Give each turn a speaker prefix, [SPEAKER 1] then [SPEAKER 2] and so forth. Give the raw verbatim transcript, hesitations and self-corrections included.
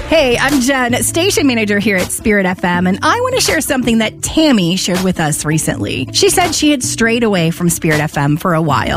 [SPEAKER 1] Hey, I'm Jen, station manager here at Spirit F M, and I want to share something that Tammy shared with us recently. She said she had strayed away from Spirit F M for a while.